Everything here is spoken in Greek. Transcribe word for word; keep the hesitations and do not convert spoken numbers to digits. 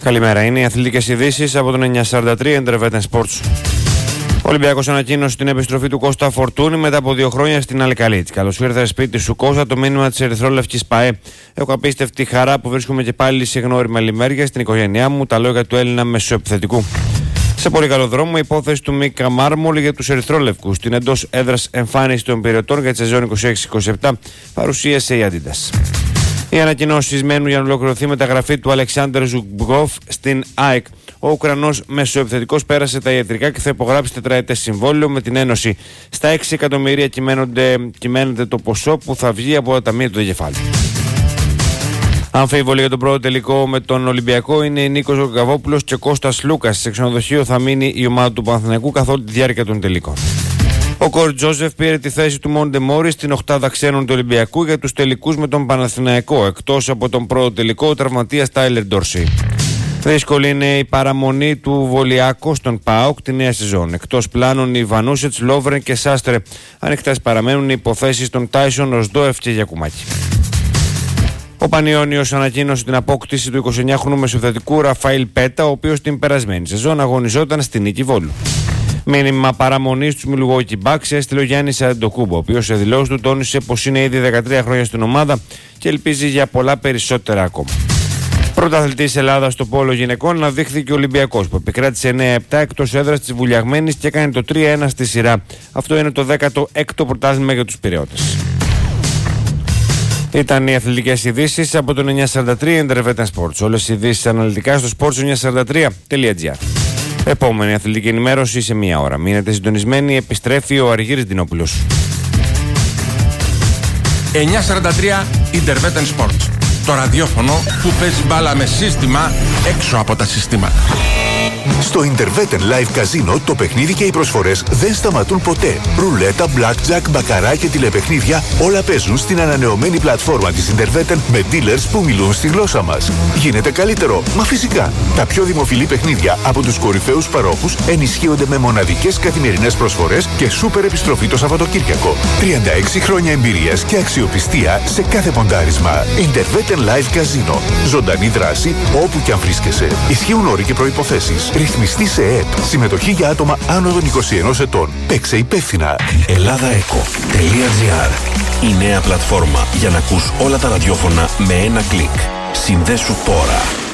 Καλημέρα, είναι οι αθλητικές ειδήσεις από τον εννιακόσια σαράντα τρία Intervetten Sports. Ο Ολυμπιακός ανακοίνωσε την επιστροφή του Κώστα Φορτούνη μετά από δύο χρόνια στην Αλκαλίτς. Καλώς ήρθε σπίτι σου, Κώστα, το μήνυμα της ερυθρόλευκης ΠΑΕ. Έχω απίστευτη χαρά που βρίσκομαι και πάλι σε γνώριμα λιμέρια στην οικογένειά μου, τα λόγια του Έλληνα μεσοεπιθετικού. Σε πολύ καλό δρόμο η υπόθεση του Μίκα Μάρμολ για τους ερυθρόλευκους. Την εντός έδρας εμφάνιση των πυρετών για τη σεζόν είκοσι έξι είκοσι επτά παρουσίασε η Adidas. Οι ανακοινώσεις μένουν για να ολοκληρωθεί η μεταγραφή του Αλεξάνδρ Ζουγκόφ στην ΑΕΚ. Ο Ουκρανός μεσοεπιθετικός πέρασε τα ιατρικά και θα υπογράψει τετραετές συμβόλαιο με την Ένωση. Στα έξι εκατομμύρια κυμαίνεται το ποσό που θα βγει από τα ταμεία του Δεγεφάλου. Αμφίβολοι για τον πρώτο τελικό με τον Ολυμπιακό είναι η Νίκος Γκαβόπουλος και Κώστας Λούκας. Σε ξενοδοχείο θα μείνει η ομάδα του Παναθηναϊκού καθ' όλη τη διάρκεια των τελικών. Ο Κορ Τζόζεφ πήρε τη θέση του Μόντε Μόρι στην οκτάδα ξένων του Ολυμπιακού για τους τελικούς με τον Παναθηναϊκό, εκτός από τον πρώτο τελικό ο τραυματίας Τάιλερ Ντόρσι. Δύσκολη είναι η παραμονή του Βολιάκο στον ΠΑΟΚ τη νέα σεζόν. Εκτός πλάνων οι Βανούσετς, Λόβρεν και Σάστρε. Ανοιχτές παραμένουν οι υποθέσεις των Τάισον, Οσδόεφ και Γιακουμάκη. Ο Πανιώνιος ανακοίνωσε την απόκτηση του εικοσιεννιάχρονου μεσοθετικού Ραφαήλ Πέτα, ο οποίος την περασμένη σεζόν αγωνιζόταν στην Νίκη Βόλου. Μήνυμα παραμονής του Μιλουόκι Μπάξ έστειλε ο Γιάννης Αντοκούμπο, ο οποίος σε δηλώσεις του τόνισε πως είναι ήδη δεκατρία χρόνια στην ομάδα και ελπίζει για πολλά περισσότερα ακόμα. Πρωταθλητής Ελλάδας στο πόλο γυναικών αναδείχθηκε ο Ολυμπιακός, που επικράτησε εννέα επτά εκτός έδρας της Βουλιαγμένης και έκανε το τρία ένα στη σειρά. Αυτό είναι το δέκατο έκτο πρωτάθλημα για τους Πειραιώτες. Ήταν οι αθλητικές ειδήσεις από τον εννιακόσια σαράντα τρία Intervetten Sports. Όλες οι ειδήσεις αναλυτικά στο sports εννιακόσια σαράντα τρία τελεία τζι άρ. Επόμενη αθλητική ενημέρωση σε μία ώρα. Μείνετε συντονισμένοι, επιστρέφει ο Αργύρης Δινόπουλος. εννιακόσια σαράντα τρία Intervetten Sports. Το ραδιόφωνο που παίζει μπάλα με σύστημα έξω από τα συστήματα. Στο Intervetten Live Casino το παιχνίδι και οι προσφορές δεν σταματούν ποτέ. Ρουλέτα, blackjack, μπακαρά και τηλεπαιχνίδια όλα παίζουν στην ανανεωμένη πλατφόρμα της Intervetten με dealers που μιλούν στη γλώσσα μας. Γίνεται καλύτερο, μα φυσικά. Τα πιο δημοφιλή παιχνίδια από τους κορυφαίους παρόχους ενισχύονται με μοναδικές καθημερινές προσφορές και σούπερ επιστροφή το Σαββατοκύριακο. τριάντα έξι χρόνια εμπειρίας και αξιοπιστία σε κάθε ποντάρισμα. Intervetten Live Casino. Ζωντανή δράση όπου και αν βρίσκεσαι. Ισχύουν όροι και προϋποθέσεις. Ρυθμιστή σε ΕΕΠ. Συμμετοχή για άτομα άνω των είκοσι ενός ετών. Παίξε υπεύθυνα. ελλάδαεκο.gr. Η νέα πλατφόρμα για να ακούς όλα τα ραδιόφωνα με ένα κλικ. Συνδέσου τώρα.